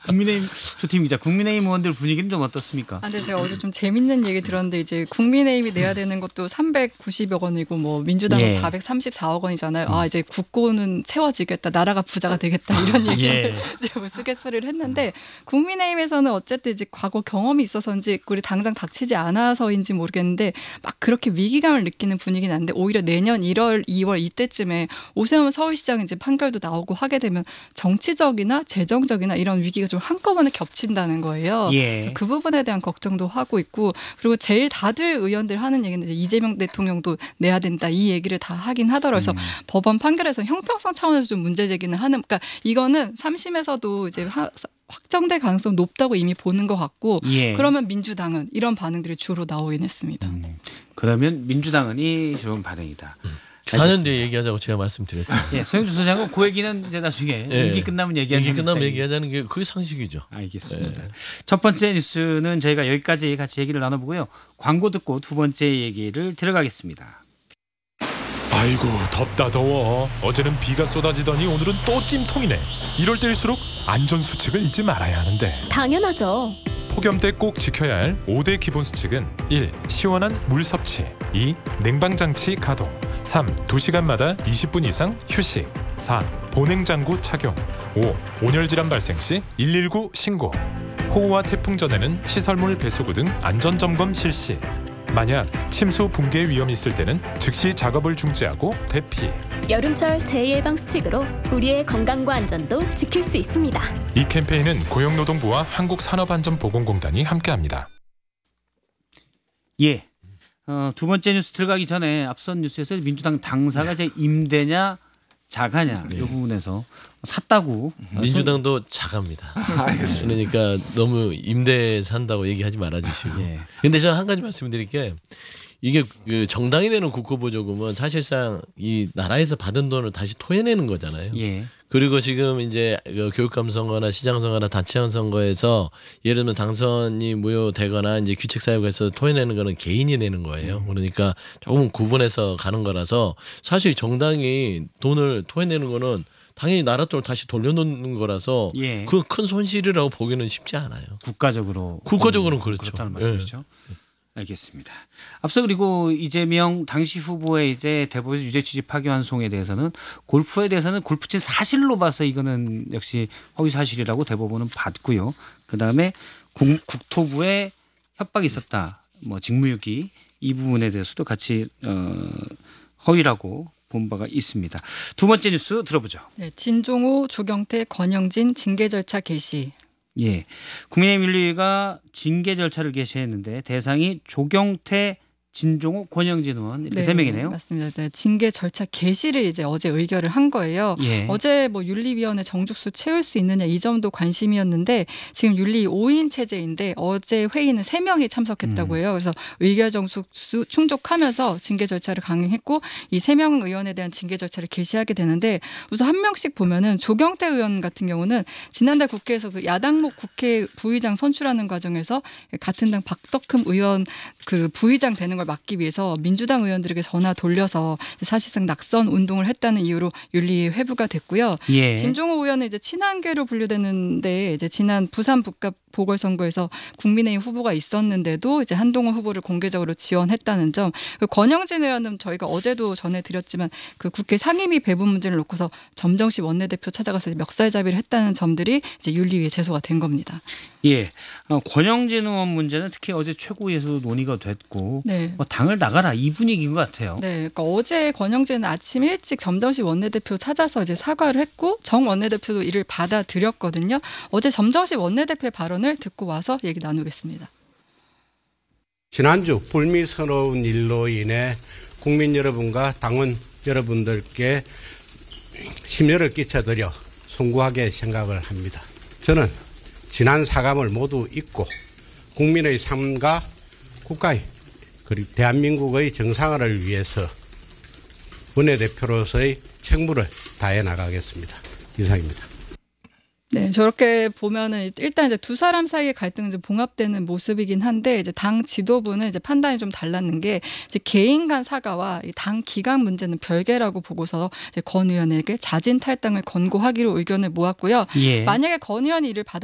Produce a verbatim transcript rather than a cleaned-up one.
국민의힘 조팀 기자, 국민의힘 의원들 분위기는 좀 어떻습니까? 아, 근데 제가 어제 좀 재밌는 얘기 들었는데 이제 국민의힘이 내야 되는 것도 삼백구십여 원이고 뭐 민주당은 예. 사백삼십사억 원이잖아요. 아 이제 국고는 채워지겠다, 나라가 부자가 되겠다 이런 얘기를 예. 이제 우스갯소리를 했는데 국민의힘에서는 어쨌든 이제 과거 경험이 있어서인지 우리 당장 닥치지 않아서인지 모르겠는데 막 그렇게 위기감을 느끼는 분위기는 아닌데 오히려 내년 일월, 이월 이때쯤에 오세훈 서울시장 이제 판결도 나오고 하게 되면 정치적이나 재정적이나 이런 위기가 좀 한꺼번에 겹친다는 거예요. 예. 그 부분에 대한 걱정도 하고 있고 그리고 제일 다들 의원들 하는 얘기는 이제 이재명 대통령도 내야 된다 이 얘기를 다 하긴 하더라고요. 그래서 음. 법원 판결에서 형평성 차원에서 좀 문제 제기는 하는 그러니까 이거는 삼심에서도 이제 하, 확정될 가능성 높다고 이미 보는 것 같고 예. 그러면 민주당은 이런 반응들이 주로 나오긴 했습니다. 음. 그러면 민주당은 이 좋은 반응이다. 음. 사 년 뒤에 얘기하자고 제가 말씀드렸죠. 예, 소영주 소장은 그 얘기는 이제 나중에 예. 임기 끝나면 얘기하는 임기 끝나면 입장이- 얘기하자는 게 그게 상식이죠. 알겠습니다. 예. 첫 번째 뉴스는 저희가 여기까지 같이 얘기를 나눠보고요. 광고 듣고 두 번째 얘기를 들어가겠습니다. 아이고 덥다 더워. 어제는 비가 쏟아지더니 오늘은 또 찜통이네. 이럴 때일수록 안전수칙을 잊지 말아야 하는데. 당연하죠. 폭염 때 꼭 지켜야 할 오 대 기본 수칙은 일. 시원한 물 섭취, 이. 냉방장치 가동, 삼. 두 시간마다 이십 분 이상 휴식, 사. 보냉장구 착용, 오. 온열질환 발생 시 일일구 신고. 호우와 태풍 전에는 시설물 배수구 등 안전점검 실시. 만약 침수 붕괴 위험이 있을 때는 즉시 작업을 중지하고 대피. 여름철 재예방 수칙으로 우리의 건강과 안전도 지킬 수 있습니다. 이 캠페인은 고용노동부와 한국산업안전보건공단이 함께합니다. 예. 어, 두 번째 뉴스 들어가기 전에 앞선 뉴스에서 민주당 당사가 이제 임대냐 자가냐 이 부분에서 샀다고 민주당도 작합니다. 그러니까 너무 임대 산다고 얘기하지 말아주시고. 예. 근데 저는 한 가지 말씀드릴 게 이게 그 정당이 내는 국고보조금은 사실상 이 나라에서 받은 돈을 다시 토해내는 거잖아요. 예. 그리고 지금 이제 그 교육감 선거나 시장 선거나 단체장 선거에서 예를 들면 당선이 무효되거나 이제 규칙 사유에서 토해내는 거는 개인이 내는 거예요. 그러니까 조금 구분해서 가는 거라서 사실 정당이 돈을 토해내는 거는 당연히 나라 돈을 다시 돌려놓는 거라서 예. 그 큰 손실이라고 보기는 쉽지 않아요. 국가적으로 국가적으로는 음, 그렇죠. 그렇다는 말씀이죠. 알겠습니다. 앞서 그리고 이재명 당시 후보의 이제 대법에서 유죄 취지 파기환송에 대해서는 골프에 대해서는 골프 친 사실로 봐서 이거는 역시 허위 사실이라고 대법원은 봤고요. 그 다음에 국토부에 협박이 있었다, 뭐 직무유기 이 부분에 대해서도 같이 어, 허위라고 본 바가 있습니다. 두 번째 뉴스 들어보죠. 네, 진종호, 조경태, 권영진 징계 절차 개시. 예, 국민의힘 윤리위가 징계 절차를 개시했는데 대상이 조경태, 진종호, 권영진 의원 이렇게 세 명이네요. 맞습니다. 네, 징계 절차 개시를 이제 어제 의결을 한 거예요. 예. 어제 뭐 윤리위원회 정족수 채울 수 있느냐 이 점도 관심이었는데 지금 윤리 오 인 체제인데 어제 회의는 세 명이 참석했다고 해요. 그래서 의결 정족수 충족하면서 징계 절차를 강행했고 이 세 명 의원에 대한 징계 절차를 개시하게 되는데 우선 한 명씩 보면은 조경태 의원 같은 경우는 지난달 국회에서 그 야당목 국회 부의장 선출하는 과정에서 같은 당 박덕흠 의원 그 부의장 되는 걸 막기 위해서 민주당 의원들에게 전화 돌려서 사실상 낙선 운동을 했다는 이유로 윤리 회부가 됐고요. 예. 진종호 의원은 이제 친한계로 분류되는데 이제 지난 부산 북갑 보궐선거에서 국민의힘 후보가 있었는데도 이제 한동훈 후보를 공개적으로 지원했다는 점. 그 권영진 의원은 저희가 어제도 전해드렸지만 그 국회 상임위 배분 문제를 놓고서 점정식 원내대표 찾아가서 멱살잡이를 했다는 점들이 이제 윤리위에 제소가 된 겁니다. 예, 어, 권영진 의원 문제는 특히 어제 최고위에서도 논의가 됐고 네. 뭐 당을 나가라 이 분위기인 것 같아요. 네, 그러니까 어제 권영진은 아침 일찍 점정식 원내대표 찾아서 이제 사과를 했고 정 원내대표도 이를 받아들였거든요. 어제 점정식 원내대표의 발언을 듣고 와서 얘기 나누겠습니다. 지난주 불미스러운 일로 인해 국민 여러분과 당원 여러분들께 심려를 끼쳐드려 송구하게 생각을 합니다. 저는 지난 사감을 모두 잊고 국민의 삶과 국가의 그리고 대한민국의 정상화를 위해서 원내대표로서의 책무를 다해 나가겠습니다. 이상입니다. 네, 저렇게 보면은 일단 이제 두 사람 사이의 갈등은 이제 봉합되는 모습이긴 한데 이제 당 지도부는 이제 판단이 좀 달랐는 게 이제 개인 간 사과와 이 당 기강 문제는 별개라고 보고서 이제 권 의원에게 자진 탈당을 권고하기로 의견을 모았고요. 예. 만약에 권 의원이 이를 받아